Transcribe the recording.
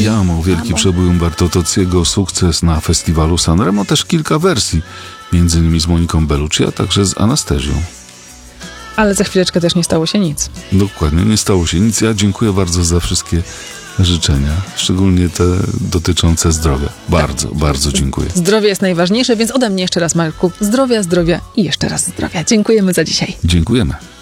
Ti amo, wielki przebój Umberto Tozziego, sukces na festiwalu Sanremo, też kilka wersji, między innymi z Moniką Bellucci, a także z Anastazją. Ale za chwileczkę też nie stało się nic. Dokładnie, nie stało się nic. Ja dziękuję bardzo za wszystkie życzenia, szczególnie te dotyczące zdrowia. Bardzo, bardzo dziękuję. Zdrowie jest najważniejsze, więc ode mnie jeszcze raz, Marku, zdrowia, zdrowia i jeszcze raz zdrowia. Dziękujemy za dzisiaj. Dziękujemy.